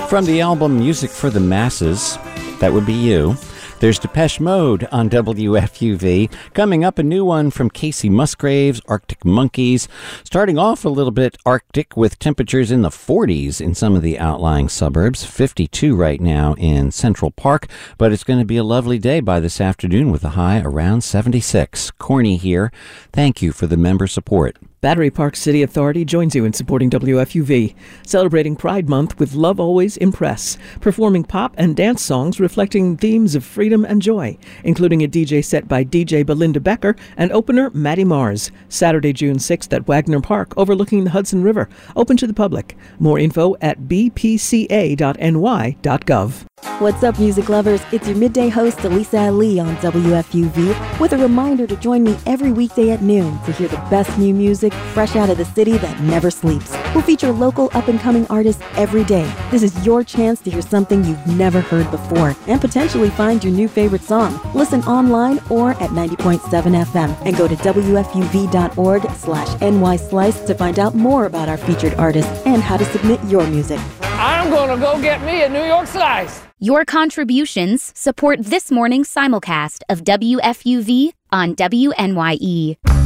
From the album Music for the Masses, that would be you, there's Depeche Mode on WFUV. Coming up, a new one from Casey Musgraves, Arctic Monkeys. Starting off a little bit Arctic with temperatures in the 40s in some of the outlying suburbs. 52 right now in Central Park, but it's going to be a lovely day by this afternoon with a high around 76. Corny here. Thank you for the member support. Battery Park City Authority joins you in supporting WFUV, celebrating Pride Month with Love Always Impress, performing pop and dance songs reflecting themes of freedom and joy, including a DJ set by DJ Belinda Becker and opener Maddie Mars, Saturday, June 6th at Wagner Park, overlooking the Hudson River, open to the public. More info at bpca.ny.gov. What's up, music lovers? It's your midday host, Elisa Ali, on WFUV, with a reminder to join me every weekday at noon to hear the best new music fresh out of the city that never sleeps. We'll feature local up-and-coming artists every day. This is your chance to hear something you've never heard before and potentially find your new favorite song. Listen online or at 90.7 FM and go to WFUV.org/NYSlice to find out more about our featured artists and how to submit your music. I'm gonna go get me a New York slice. Your contributions support this morning's simulcast of WFUV on WNYE.